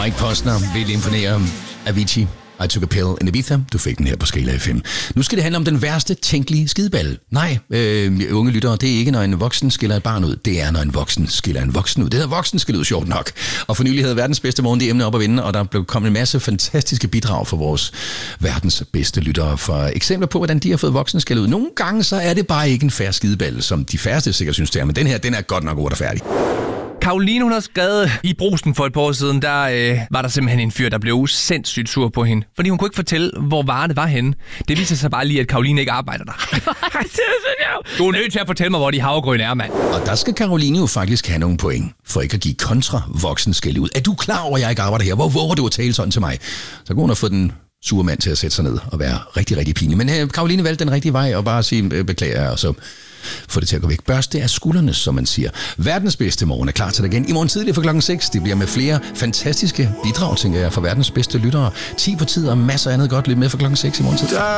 Mike Posner vil imponere. Avicii, I Took a Pill in Ibiza. Du fik den her på Skala FM. Nu skal det handle om den værste tænkelige skideballe. Nej, unge lyttere, det er ikke, når en voksen skiller et barn ud. Det er, når en voksen skiller en voksen ud. Det hedder voksen skiller ud, sjovt nok. Og for nylig havde verdens bedste morgen det emne op at vinde, og der blev kommet en masse fantastiske bidrag fra vores verdens bedste lyttere for eksempler på, hvordan de har fået voksen skiller ud. Nogle gange så er det bare ikke en fair skideballe, som de færreste sikkert synes det er, men den her, den er godt nok urtfærdig. Karoline, hun har skrevet i Brugsen for et par år siden, der var der simpelthen en fyr, der blev sindssygt sur på hende. Fordi hun kunne ikke fortælle, hvor varerne var henne. Det viser sig bare lige, at Karoline ikke arbejder der. Du er nødt til at fortælle mig, hvor de havregryn er, mand. Og der skal Karoline jo faktisk have nogle point, for ikke at give kontra voksen skille ud. Er du klar over, at jeg ikke arbejder her? Hvor våger du at tale sådan til mig? Så kunne hun have fået den sure mand til at sætte sig ned og være rigtig, rigtig pinlig. Men Karoline valgte den rigtige vej og bare sige beklager, og så få det til at gå væk. Børste af skuldrene, som man siger. Verdens bedste morgen er klar til dig igen i morgen tidlig fra klokken 6. Det bliver med flere fantastiske bidrag, tænker jeg, fra verdens bedste lyttere. 10 på tid og masser af andet godt. Lidt med fra klokken 6 i morgen tidlig.